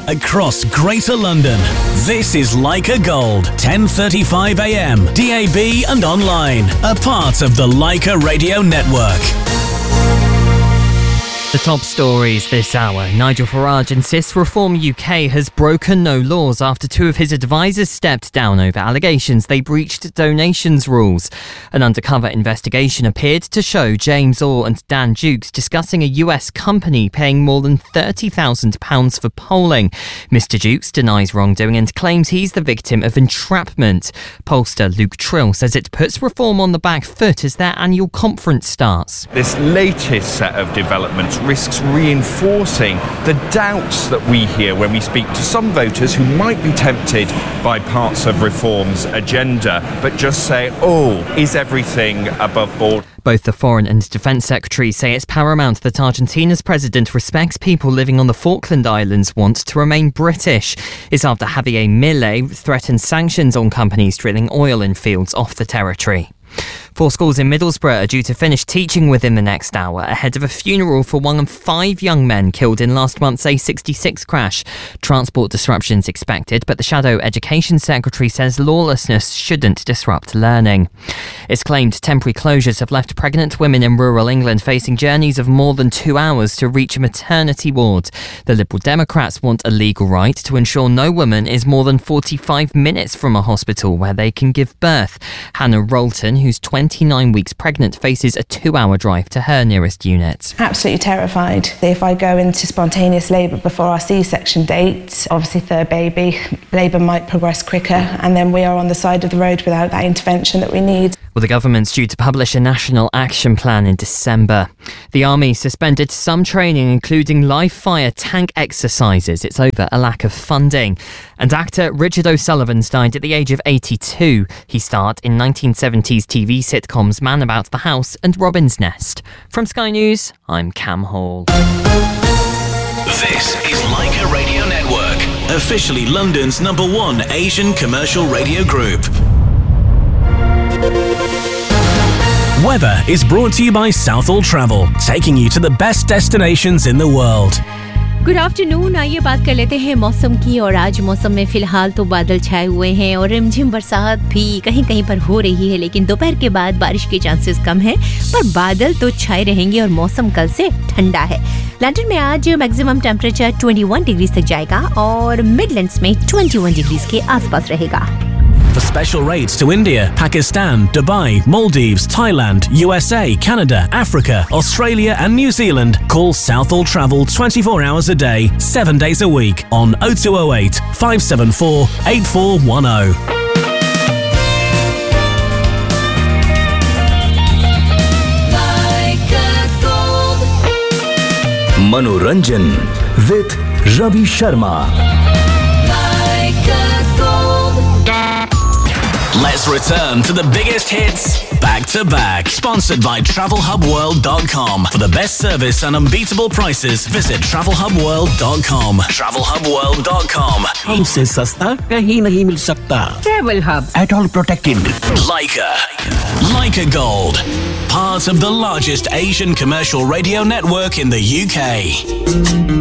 across Greater London. This is Leica Gold, 10:35 a.m, DAB and online, a part of the Leica Radio Network. The top stories this hour. Nigel Farage insists Reform UK has broken no laws after two of his advisors stepped down over allegations they breached donations rules. An undercover investigation appeared to show James Orr and Dan Dukes discussing a US company paying more than £30,000 for polling. Mr Dukes denies wrongdoing and claims he's the victim of entrapment. Pollster Luke Trill says it puts Reform on the back foot as their annual conference starts. This latest set of developments risks reinforcing the doubts that we hear when we speak to some voters who might be tempted by parts of Reform's agenda, but just say, oh, is everything above board? Both the Foreign and Defence Secretaries say it's paramount that Argentina's president respects people living on the Falkland Islands want to remain British. It's after Javier Milei threatened sanctions on companies drilling oil in fields off the territory. 4 schools in Middlesbrough are due to finish teaching within the next hour ahead of a funeral for one of 5 young men killed in last month's A66 crash. Transport disruptions expected, but the Shadow Education Secretary says lawlessness shouldn't disrupt learning. It's claimed temporary closures have left pregnant women in rural England facing journeys of more than 2 hours to reach a maternity ward. The Liberal Democrats want a legal right to ensure no woman is more than 45 minutes from a hospital where they can give birth. Hannah Rolton, who's 29 weeks pregnant, faces a 2-hour drive to her nearest unit. Absolutely terrified. If I go into spontaneous labour before our C-section date, obviously third baby, labour might progress quicker, and then we are on the side of the road without that intervention that we need. Well, the government's due to publish a national action plan in December. The Army suspended some training, including live fire tank exercises. It's over a lack of funding. And actor Richard O'Sullivan's died at the age of 82. He starred in 1970s TV sitcoms Man About the House and Robin's Nest. From Sky News, I'm Cam Hall. This is Leica Radio Network, officially London's #1 Asian commercial radio group. Weather is brought to you by Southall Travel, taking you to the best destinations in the world. Good afternoon. आइए बात कर लेते हैं मौसम की। और आज मौसम में फिलहाल तो बादल छाए हुए हैं और रिमझिम बरसात भी कहीं कहीं पर हो रही है, लेकिन दोपहर के बाद बारिश के चांसेस कम हैं, पर बादल तो छाए रहेंगे और मौसम कल से ठंडा है। लंदन में आज मैक्सिमम टेम्परेचर 21 डिग्री तक जाएगा और मिडलैंड्स में 21 डिग्री के आसपास रहेगा। For special rates to India, Pakistan, Dubai, Maldives, Thailand, USA, Canada, Africa, Australia and New Zealand, call Southall Travel 24 hours a day, 7 days a week on 0208 574 8410. Manoranjan with Ravi Sharma. Let's return to the biggest hits back to back. Sponsored by TravelHubWorld.com. For the best service and unbeatable prices, visit TravelHubWorld.com. TravelHubWorld.com. हमसे सस्ता कहीं नहीं मिल सकता। Travel Hub. At all protected. Leica. Leica Gold. Part of the largest Asian commercial radio network in the UK.